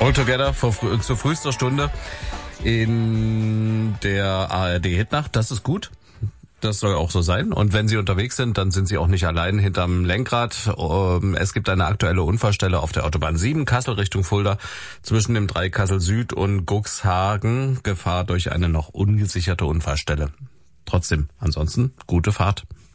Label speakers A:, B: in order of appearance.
A: All Together zur frühester Stunde in der ARD-Hitnacht. Das ist gut. Das soll auch so sein. Und wenn Sie unterwegs sind, dann sind Sie auch nicht allein hinterm Lenkrad. Es gibt eine aktuelle Unfallstelle auf der Autobahn 7, Kassel Richtung Fulda, zwischen dem Dreieck Kassel Süd und Guxhagen. Gefahr durch eine noch ungesicherte Unfallstelle. Trotzdem, ansonsten, gute Fahrt.